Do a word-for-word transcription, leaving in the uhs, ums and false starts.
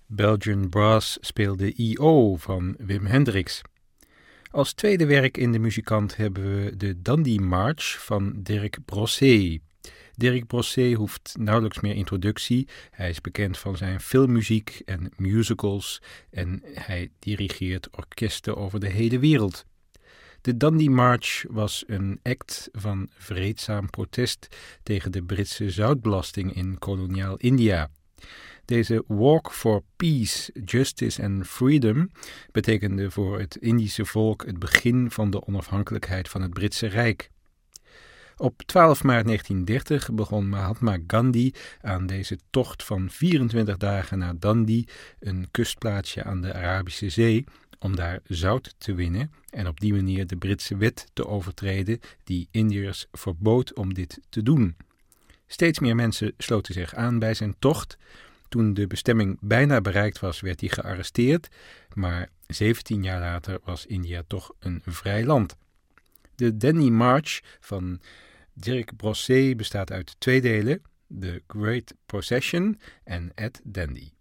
Belgian Brass speelde E O van Wim Hendrix. Als tweede werk in de muzikant hebben we de Dundee March van Dirk Brossé. Dirk Brossé hoeft nauwelijks meer introductie. Hij is bekend van zijn filmmuziek en musicals en hij dirigeert orkesten over de hele wereld. De Dundee March was een act van vreedzaam protest tegen de Britse zoutbelasting in koloniaal India. Deze Walk for Peace, Justice and Freedom betekende voor het Indische volk het begin van de onafhankelijkheid van het Britse Rijk. Op twaalf maart negentien dertig begon Mahatma Gandhi aan deze tocht van vierentwintig dagen naar Dundee, een kustplaatsje aan de Arabische Zee, om daar zout te winnen en op die manier de Britse wet te overtreden die Indiërs verbood om dit te doen. Steeds meer mensen sloten zich aan bij zijn tocht. Toen de bestemming bijna bereikt was, werd hij gearresteerd, maar zeventien jaar later was India toch een vrij land. De Dundee March van Dirk Brossé bestaat uit twee delen, The Great Procession en At Dundee.